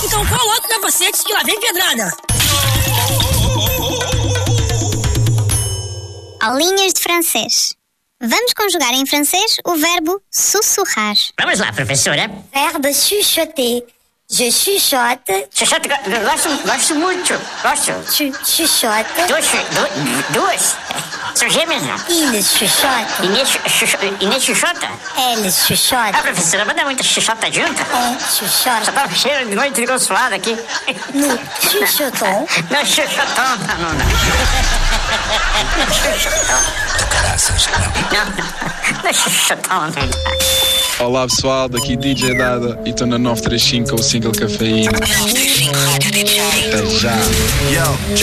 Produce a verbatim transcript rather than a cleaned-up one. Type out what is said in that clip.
Então coloca o capacete que lá vem pedrada. Aulinhas de francês. Vamos conjugar em francês o verbo sussurrar. Vamos lá, professora. Verbe chuchoter. Je chuchote. Chuchote, gosto, gosto muito. Gosto. Tu chuchote. Duas, du- duas. São gêmeas, não? Il chuchote. Inês, chucho, Inês chuchota? Elle chuchote. Ah, professora, manda muita chuchota junta. On Só chuchote. tá cheio de noite de consulado aqui. Nous chuchotons. Não é chuchotão, não, não. Não é chuchotão. Não, não, não é chuchotão, não dá. Olá pessoal, daqui D J Dada e estou na novecentos e trinta e cinco com o single Cafeína. Até já.